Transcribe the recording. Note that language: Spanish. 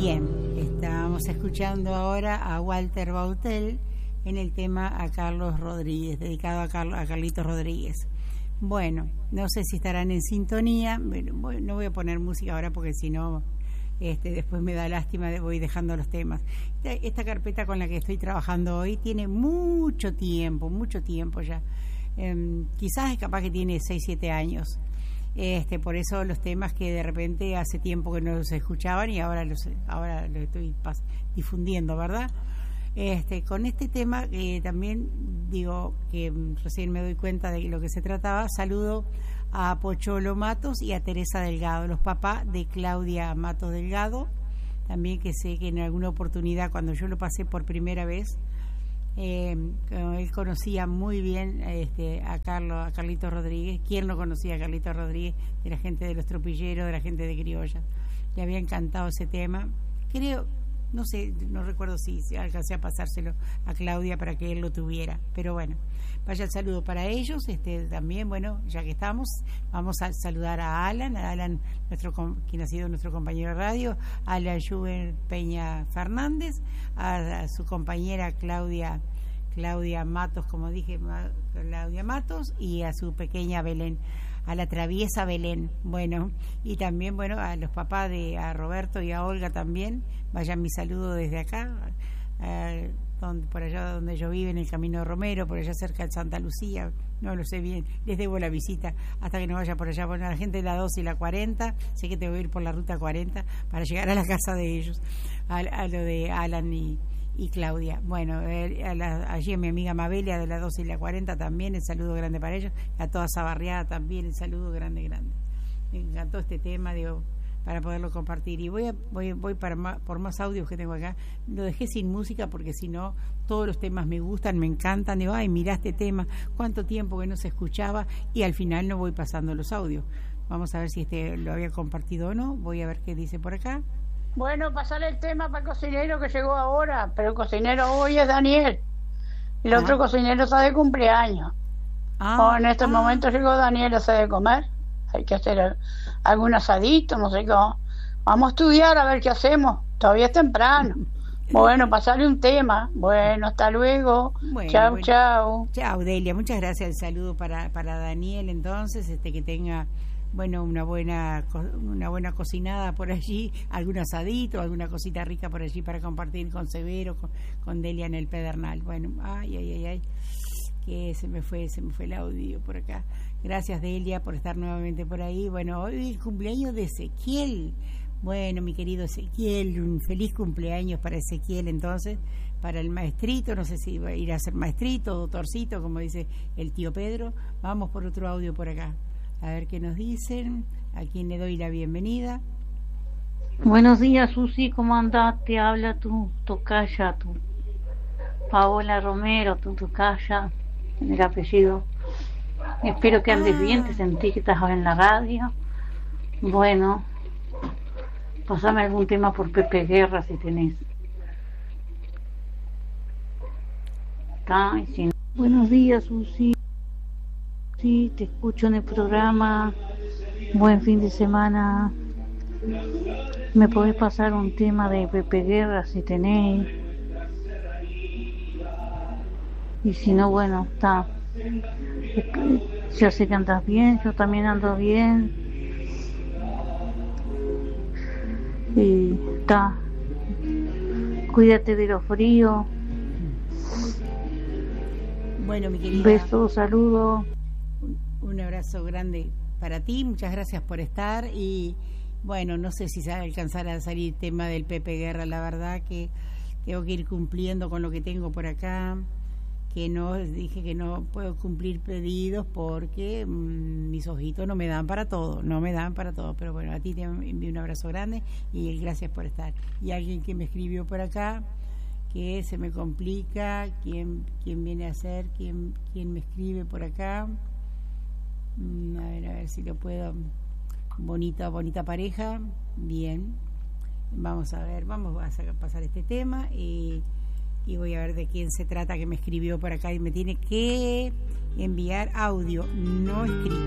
Bien, estamos escuchando ahora a Walter Bautel en el tema a Carlos Rodríguez, dedicado a Carlitos Rodríguez. Bueno, no sé si estarán en sintonía, bueno, no voy a poner música ahora porque si no, después me da lástima, voy dejando los temas. Esta carpeta con la que estoy trabajando hoy tiene mucho tiempo ya. Quizás es capaz que tiene 6-7 años. Por eso los temas que de repente hace tiempo que no los escuchaban y ahora los estoy difundiendo, ¿verdad? Con este tema también digo que recién me doy cuenta de lo que se trataba. Saludo a Pocholo Matos y a Teresa Delgado, los papás de Claudia Matos Delgado, también, que sé que en alguna oportunidad cuando yo lo pasé por primera vez, él conocía muy bien a Carlitos Rodríguez. ¿Quién no conocía a Carlitos Rodríguez? De la gente de Los Tropilleros, de la gente de Criolla. Le había encantado ese tema. Creo, no sé, no recuerdo si alcancé a pasárselo a Claudia para que él lo tuviera, pero bueno, vaya el saludo para ellos. También, bueno, ya que estamos, vamos a saludar a Alan, quien ha sido nuestro compañero de radio, Alan Juven Peña Fernández, a su compañera Claudia Matos, como dije, Claudia Matos, y a su pequeña Belén, a la traviesa Belén. Bueno, y también, bueno, a los papás a Roberto y a Olga también, vayan mi saludo desde acá, por allá donde yo vivo, en el Camino de Romero, por allá cerca de Santa Lucía, no lo sé bien, les debo la visita hasta que no vaya por allá. Bueno, a la gente de la 2 y la 40, sé que tengo que ir por la ruta 40 para llegar a la casa de ellos, a lo de Alan y Claudia. Bueno, allí a mi amiga Mabelia de la 2 y la 40 también, el saludo grande para ellos, a toda esa barriada también, el saludo grande. Me encantó este tema, digo, para poderlo compartir. Y voy por más audios que tengo acá. Lo dejé sin música porque si no, todos los temas me gustan, me encantan. Digo, ay, mirá este tema, cuánto tiempo que no se escuchaba, y al final no voy pasando los audios. Vamos a ver si lo había compartido o no. Voy a ver qué dice por acá. Bueno, pasarle el tema para el cocinero que llegó ahora, pero el cocinero hoy es Daniel. El otro cocinero está de cumpleaños. En este momento llegó Daniel a hacer de comer. Hay que hacer algún asadito, no sé cómo. Vamos a estudiar a ver qué hacemos. Todavía es temprano. Bueno, pasarle un tema. Bueno, hasta luego. Bueno, chau. Chau, Delia. Muchas gracias. El saludo para Daniel, entonces, que tenga, bueno, una buena cocinada por allí, algún asadito, alguna cosita rica por allí para compartir con Severo, con Delia en el Pedernal. Bueno, ay, que se me fue el audio por acá. Gracias, Delia, por estar nuevamente por ahí. Bueno, hoy es el cumpleaños de Ezequiel. Bueno, mi querido Ezequiel, un feliz cumpleaños para Ezequiel, entonces, para el maestrito. No sé si va a ir a ser maestrito o doctorcito, como dice el tío Pedro. Vamos por otro audio por acá, a ver qué nos dicen, a quién le doy la bienvenida. Buenos días, Susi, ¿cómo andás? Te habla tu tocaya, tu Paola Romero, tu tocaya, en el apellido. Espero que andes bien, te sentí que estás en la radio. Bueno, pasame algún tema por Pepe Guerra si tenés. Buenos días, Susi. Sí, te escucho en el programa. Buen fin de semana. ¿Me podés pasar un tema de Pepe Guerra si tenés? Y si no, bueno, está. Yo sé que andas bien, yo también ando bien. Y está. Cuídate de lo frío. Bueno, mi querida. Besos, saludos. Un abrazo grande para ti, muchas gracias por estar. Y bueno, no sé si se va a alcanzar a salir tema del Pepe Guerra, la verdad que tengo que ir cumpliendo con lo que tengo por acá, que dije que no puedo cumplir pedidos porque mis ojitos no me dan para todo, pero bueno, a ti te envío un abrazo grande y gracias por estar. Y alguien que me escribió por acá, que se me complica, quién viene a ser, quién me escribe por acá. A ver si lo puedo. Bonita pareja. Bien, vamos a pasar este tema y voy a ver de quién se trata, que me escribió por acá y me tiene que enviar audio no escrito.